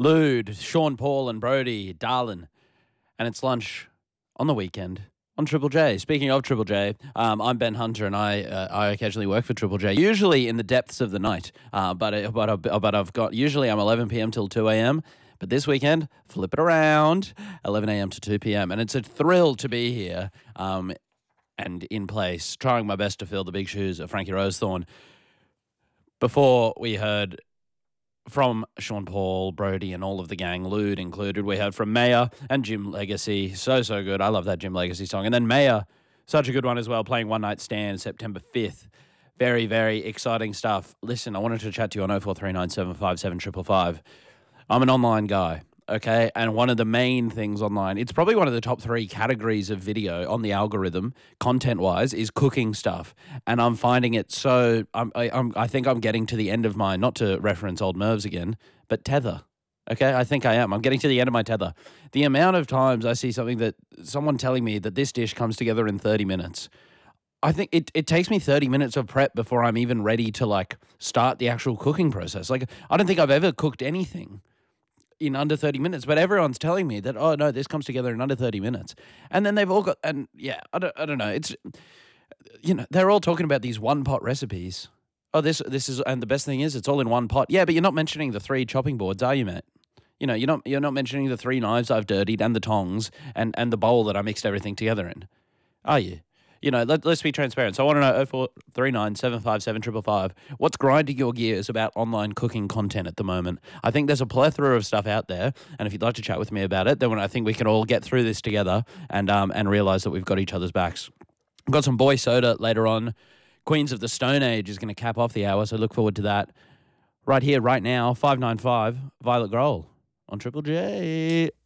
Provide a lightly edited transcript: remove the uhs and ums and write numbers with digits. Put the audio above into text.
Lude, Sean Paul and Brody, Darlin. And it's lunch on the weekend on Triple J. Speaking of Triple J, I'm Ben Hunter, and I occasionally work for Triple J, usually in the depths of the night. But I've got, usually I'm 11 p.m. till 2 a.m., but this weekend, flip it around, 11 a.m. to 2 p.m. And it's a thrill to be here and in place, trying my best to fill the big shoes of Frankie Rosethorn. Before we heard from Sean Paul, Brody, and all of the gang, Lude included, we heard from Maya and Jim Legacy. So good. I love that Jim Legacy song. And then Maya, such a good one as well, playing One Night Stand, September 5th. Very, very exciting stuff. Listen, I wanted to chat to you on 0439757555. I'm an online guy, okay? And one of the main things online, it's probably one of the top 3 categories of video on the algorithm, content-wise, is cooking stuff. And I'm finding it so, I think I'm getting to the end of my, not to reference old Mervs again, but tether. Okay, I think I am. I'm getting to the end of my tether. The amount of times I see someone telling me that this dish comes together in 30 minutes, I think it takes me 30 minutes of prep before I'm even ready to start the actual cooking process. I don't think I've ever cooked anything in under 30 minutes, but everyone's telling me that, oh no, this comes together in under 30 minutes. And then they've all got, and yeah, I don't know. It's, they're all talking about these one pot recipes. Oh, this is, and the best thing is it's all in one pot. Yeah, but you're not mentioning the 3 chopping boards, are you, mate? You're not mentioning the 3 knives I've dirtied and the tongs and the bowl that I mixed everything together in. Are you? Let's be transparent. So I want to know 0439757555. What's grinding your gears about online cooking content at the moment? I think there's a plethora of stuff out there, and if you'd like to chat with me about it, then I think we can all get through this together and realize that we've got each other's backs. I've got some Boy Soda later on. Queens of the Stone Age is going to cap off the hour, so look forward to that. Right here, right now, 595, Violet Grohl on Triple J.